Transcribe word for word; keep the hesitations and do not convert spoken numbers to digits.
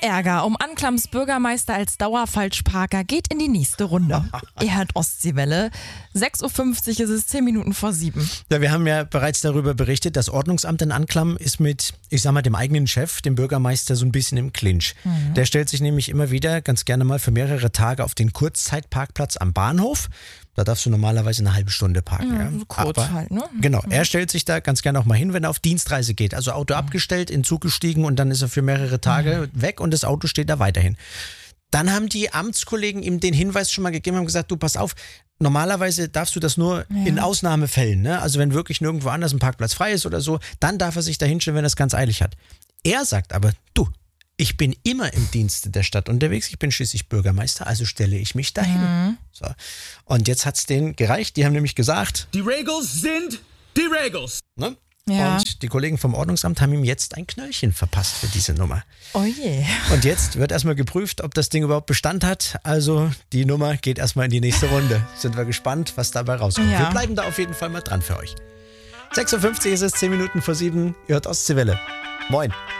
Ärger um Anklams Bürgermeister als Dauerfalschparker geht in die nächste Runde. Ihr hört Ostseewelle. sechs Uhr fünfzig ist es, zehn Minuten vor sieben. Ja, wir haben ja bereits darüber berichtet, das Ordnungsamt in Anklam ist mit, ich sag mal, dem eigenen Chef, dem Bürgermeister, so ein bisschen im Clinch. Mhm. Der stellt sich nämlich immer wieder ganz gerne mal für mehrere Tage auf den Kurzzeitparkplatz am Bahnhof. Da darfst du normalerweise eine halbe Stunde parken. Ja, Ja. so kurz Aber, halt, ne? Genau, er stellt sich da ganz gerne auch mal hin, wenn er auf Dienstreise geht. Also Auto abgestellt, in den Zug gestiegen und dann ist er für mehrere Tage mhm. weg und das Auto steht da weiterhin. Dann haben die Amtskollegen ihm den Hinweis schon mal gegeben, haben gesagt, du pass auf, normalerweise darfst du das nur ja. in Ausnahmefällen, ne? Also wenn wirklich nirgendwo anders ein Parkplatz frei ist oder so, dann darf er sich da hinstellen, wenn er es ganz eilig hat. Er sagt aber, du, ich bin immer im Dienste der Stadt unterwegs, ich bin schließlich Bürgermeister, also stelle ich mich dahin. Mhm. So. Und jetzt hat es denen gereicht, die haben nämlich gesagt, die Regels sind die Regels. Ne? Ja. Und die Kollegen vom Ordnungsamt haben ihm jetzt ein Knöllchen verpasst für diese Nummer. Oh je. Und jetzt wird erstmal geprüft, ob das Ding überhaupt Bestand hat. Also die Nummer geht erstmal in die nächste Runde. Sind wir gespannt, was dabei rauskommt. Ja. Wir bleiben da auf jeden Fall mal dran für euch. sechs Uhr fünfzig ist es, zehn Minuten vor sieben. Ihr hört Ostseewelle. Moin.